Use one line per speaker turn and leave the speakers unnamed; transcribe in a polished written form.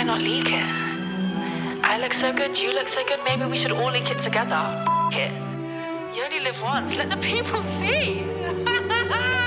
not leak it? I look so good, you look so good, maybe we should all leak it together. F it. You only live once, let the people see.